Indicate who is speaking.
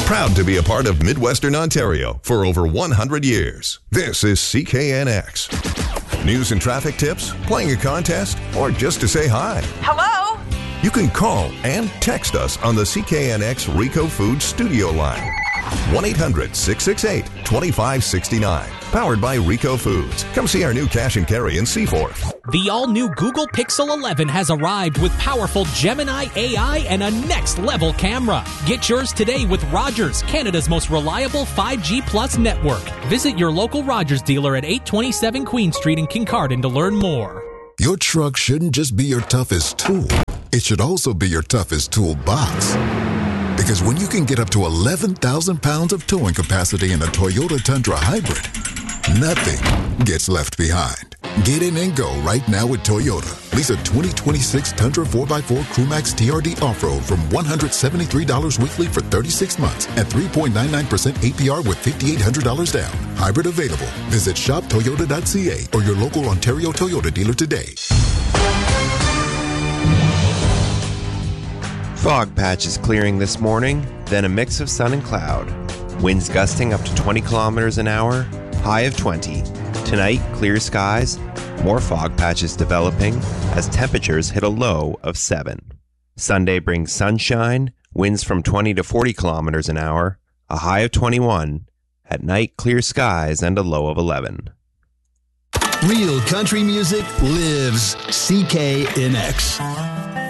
Speaker 1: Proud to be a part of Midwestern Ontario for over 100 years. This is CKNX. News and traffic tips, playing a contest, or just to say hi.
Speaker 2: Hello?
Speaker 1: You can call and text us on the CKNX Rico Foods studio line. 1-800-668-2569. Powered by Rico Foods. Come see our new cash and carry in Seaforth.
Speaker 3: The all-new Google Pixel 11 has arrived with powerful Gemini AI and a next-level camera. Get yours today with Rogers, Canada's most reliable 5G Plus network. Visit your local Rogers dealer at 827 Queen Street in Kincardine to learn more.
Speaker 4: Your truck shouldn't just be your toughest tool. It should also be your toughest toolbox. Because when you can get up to 11,000 pounds of towing capacity in a Toyota Tundra Hybrid, nothing gets left behind. Get in and go right now with Toyota. Lease a 2026 Tundra 4x4 Crewmax TRD Off-Road from $173 weekly for 36 months at 3.99% APR with $5,800 down. Hybrid available. Visit shoptoyota.ca or your local Ontario Toyota dealer today.
Speaker 5: Fog patches clearing this morning, then a mix of sun and cloud. Winds gusting up to 20 kilometers an hour, high of 20. Tonight, clear skies, more fog patches developing as temperatures hit a low of 7. Sunday brings sunshine, winds from 20 to 40 kilometers an hour, a high of 21. At night, clear skies and a low of 11.
Speaker 6: Real country music lives CKNX.